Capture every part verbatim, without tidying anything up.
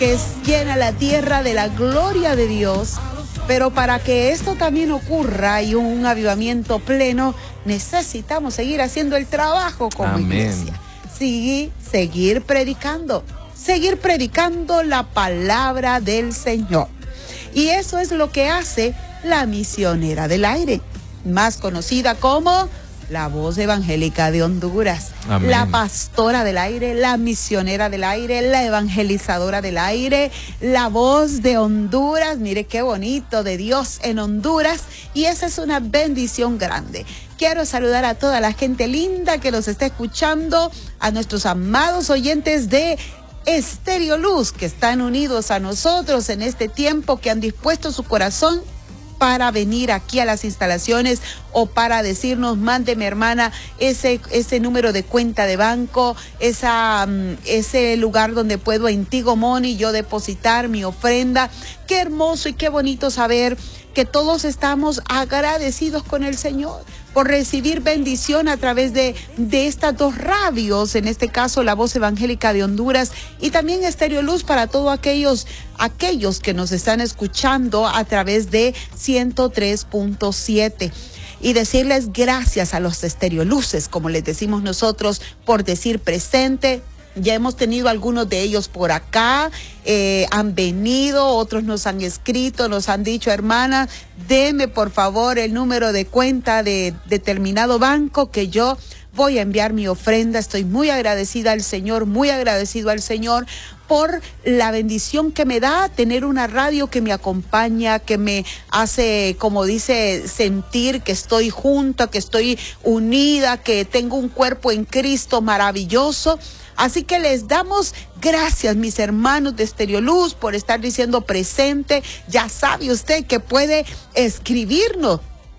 que llena la tierra de la gloria de Dios. Pero para que esto también ocurra y un avivamiento pleno, necesitamos seguir haciendo el trabajo como Amén. iglesia. Sí, seguir predicando, seguir predicando la palabra del Señor. Y eso es lo que hace la misionera del aire, más conocida como la Voz Evangélica de Honduras. Amén. La pastora del aire, la misionera del aire, la evangelizadora del aire, la voz de Honduras. Mire qué bonito, de Dios en Honduras. Y esa es una bendición grande. Quiero saludar a toda la gente linda que nos está escuchando, a nuestros amados oyentes de Estéreo Luz, que están unidos a nosotros en este tiempo, que han dispuesto su corazón para venir aquí a las instalaciones o para decirnos, mándeme, hermana, ese ese número de cuenta de banco, esa um, ese lugar donde puedo en Tigo Money yo depositar mi ofrenda. Qué hermoso y qué bonito saber que todos estamos agradecidos con el Señor por recibir bendición a través de, de estas dos radios, en este caso la Voz Evangélica de Honduras y también Estéreo Luz para todos aquellos, aquellos que nos están escuchando a través de ciento tres punto siete. Y decirles gracias a los Estéreo Luces, como les decimos nosotros, por decir presente. Ya hemos tenido algunos de ellos por acá, eh, han venido, otros nos han escrito, nos han dicho, hermana, deme por favor el número de cuenta de determinado banco que yo voy a enviar mi ofrenda. Estoy muy agradecida al Señor, muy agradecido al Señor por la bendición que me da tener una radio que me acompaña, que me hace, como dice, sentir que estoy junta, que estoy unida, que tengo un cuerpo en Cristo maravilloso. Así que les damos gracias, mis hermanos de Estéreo Luz, por estar diciendo presente. Ya sabe usted que puede escribirnos.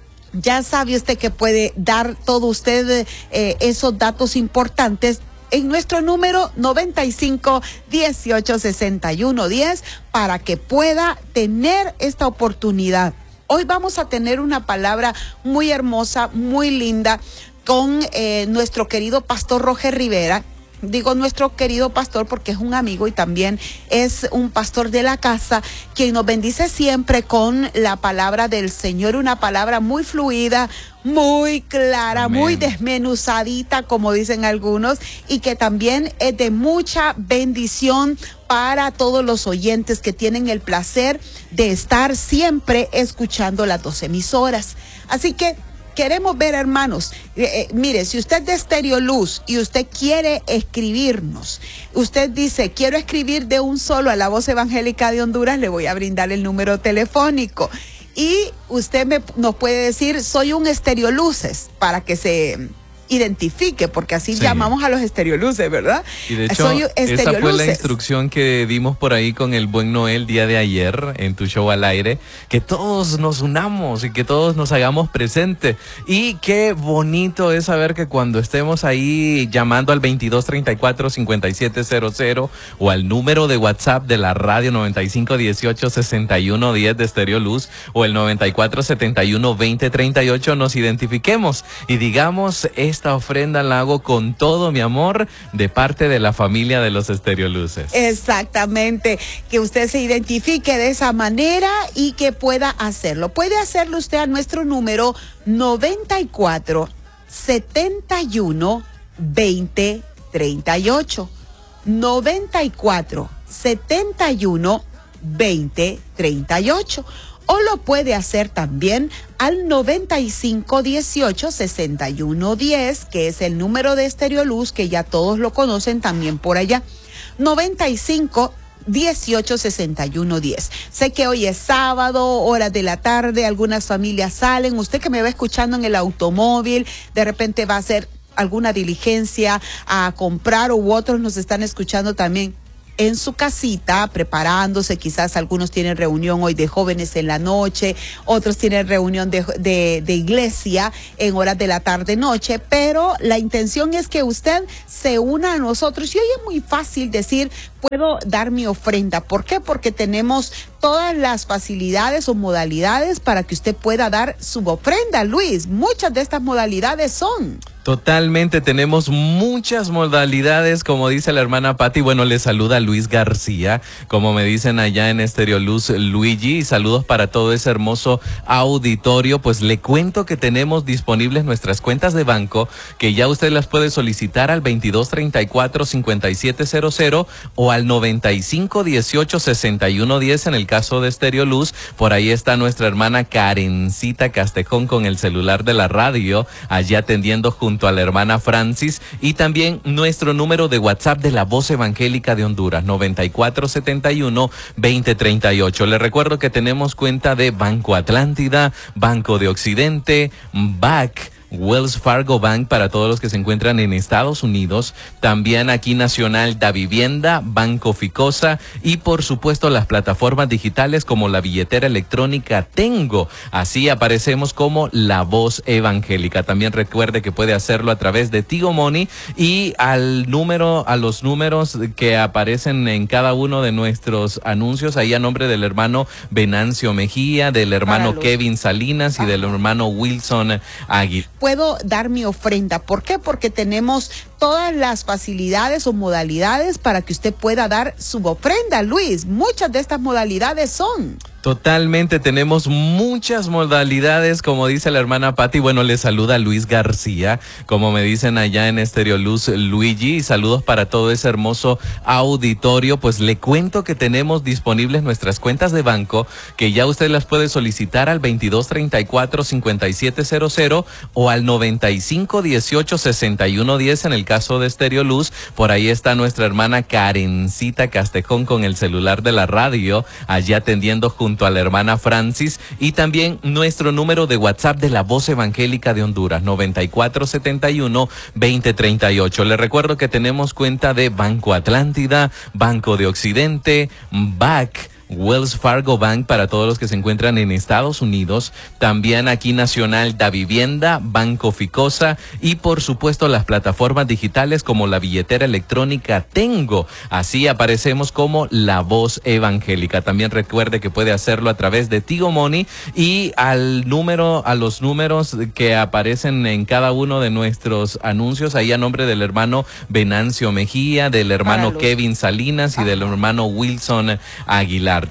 Ya sabe usted que puede dar todo usted eh, esos datos importantes en nuestro número noventa y cinco, dieciocho, sesenta y uno, diez para que pueda tener esta oportunidad. Hoy vamos a tener una palabra muy hermosa, muy linda con eh, nuestro querido pastor Roger Rivera. Digo nuestro querido pastor porque es un amigo y también es un pastor de la casa, quien nos bendice siempre con la palabra del Señor, una palabra muy fluida, muy clara, Amén. Muy desmenuzadita, como dicen algunos, y que también es de mucha bendición para todos los oyentes que tienen el placer de estar siempre escuchando las dos emisoras. Así que queremos ver, hermanos, eh, eh, mire, si usted es de Estéreo Luz y usted quiere escribirnos, usted dice, quiero escribir de un solo a la Voz Evangélica de Honduras, le voy a brindar el número telefónico. Y usted me, nos puede decir, soy un Estéreo Luces, para que se identifique, porque así sí. llamamos a los Estéreo Luces, ¿verdad? Y de hecho, Soy esa fue la instrucción que dimos por ahí con el Buen Noel día de ayer en tu show al aire, que todos nos unamos y que todos nos hagamos presente. Y qué bonito es saber que cuando estemos ahí llamando al veintidós treinta y cuatro cincuenta y siete cero cero o al número de WhatsApp de la radio noventa y cinco dieciocho sesenta y uno diez de Estéreo Luz o el noventa y cuatro setenta y uno veinte treinta y ocho, nos identifiquemos y digamos, esta ofrenda la hago con todo mi amor de parte de la familia de los Estéreo Luces. Exactamente, que usted se identifique de esa manera y que pueda hacerlo. Puede hacerlo usted a nuestro número noventa y cuatro setenta y uno veinte treinta y ocho. noventa y cuatro setenta y uno veinte treinta y ocho. O lo puede hacer también al noventa y cinco dieciocho sesenta y uno diez, que es el número de Estéreo Luz, que ya todos lo conocen también por allá. noventa y cinco dieciocho sesenta y uno diez. Sé que hoy es sábado, horas de la tarde, algunas familias salen. Usted que me va escuchando en el automóvil, de repente va a hacer alguna diligencia a comprar, u otros nos están escuchando también en su casita, preparándose. Quizás algunos tienen reunión hoy de jóvenes en la noche, otros tienen reunión de, de, de iglesia en horas de la tarde-noche, pero la intención es que usted se una a nosotros. Y hoy es muy fácil decir puedo dar mi ofrenda. ¿Por qué? Porque tenemos todas las facilidades o modalidades para que usted pueda dar su ofrenda, Luis. Muchas de estas modalidades son... Totalmente, tenemos muchas modalidades, como dice la hermana Patti. Bueno, le saluda Luis García, como me dicen allá en Estereoluz, Luigi, y saludos para todo ese hermoso auditorio. Pues le cuento que tenemos disponibles nuestras cuentas de banco, que ya usted las puede solicitar al veintidós treinta y cuatro cincuenta y siete cero cero o al noventa y cinco dieciocho sesenta y uno diez en el caso de Estereoluz. Por ahí está nuestra hermana Karencita Castejón con el celular de la radio, allá atendiendo junto junto a la hermana Francis, y también nuestro número de WhatsApp de la Voz Evangélica de Honduras, noventa y cuatro setenta y uno veinte treinta y ocho. Le recuerdo que tenemos cuenta de Banco Atlántida, Banco de Occidente, B A C, Wells Fargo Bank para todos los que se encuentran en Estados Unidos, también aquí Nacional da Vivienda, Banco Ficosa y por supuesto las plataformas digitales como la billetera electrónica Tengo. Así aparecemos como La Voz Evangélica. También recuerde que puede hacerlo a través de Tigo Money y al número, a los números que aparecen en cada uno de nuestros anuncios, ahí a nombre del hermano Venancio Mejía, del hermano Kevin Salinas y del hermano Wilson Aguilar. Puedo dar mi ofrenda. ¿Por qué? Porque tenemos todas las facilidades o modalidades para que usted pueda dar su ofrenda, Luis. Muchas de estas modalidades son... Totalmente, tenemos muchas modalidades, como dice la hermana Patti. Bueno, le saluda Luis García, como me dicen allá en Estereoluz, Luigi, y saludos para todo ese hermoso auditorio. Pues le cuento que tenemos disponibles nuestras cuentas de banco, que ya usted las puede solicitar al veintidós treinta y cuatro cincuenta y siete cero cero o al noventa y cinco dieciocho sesenta y uno diez en el caso de Estereoluz. Por ahí está nuestra hermana Karencita Castejón con el celular de la radio, allá atendiendo junto junto a la hermana Francis, y también nuestro número de WhatsApp de la Voz Evangélica de Honduras, noventa y cuatro setenta y uno veinte treinta y ocho. Le recuerdo que tenemos cuenta de Banco Atlántida, Banco de Occidente, B A C, Wells Fargo Bank para todos los que se encuentran en Estados Unidos, también aquí Nacional da Vivienda, Banco Ficosa y por supuesto las plataformas digitales como la billetera electrónica Tengo. Así aparecemos como La Voz Evangélica. También recuerde que puede hacerlo a través de Tigo Money y al número, a los números que aparecen en cada uno de nuestros anuncios, ahí a nombre del hermano Venancio Mejía, del hermano Kevin Salinas y del hermano Wilson Aguilar.